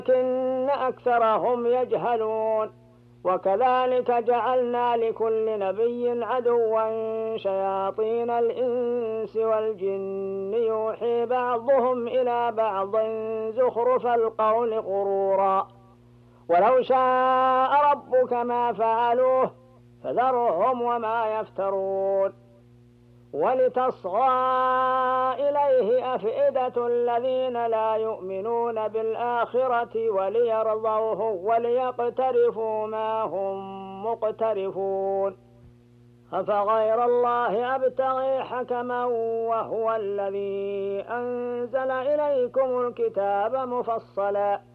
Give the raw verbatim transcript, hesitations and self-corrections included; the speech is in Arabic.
ولكن أكثرهم يجهلون. وكذلك جعلنا لكل نبي عدوا شياطين الإنس والجن يوحي بعضهم إلى بعض زخرف القول غرورا ولو شاء ربك ما فعلوه فذرهم وما يفترون. ولتصغى إليه أفئدة الذين لا يؤمنون بالآخرة وليرضوه وليقترفوا ما هم مقترفون. أفغير الله أبتغي حكما وهو الذي أنزل إليكم الكتاب مفصلا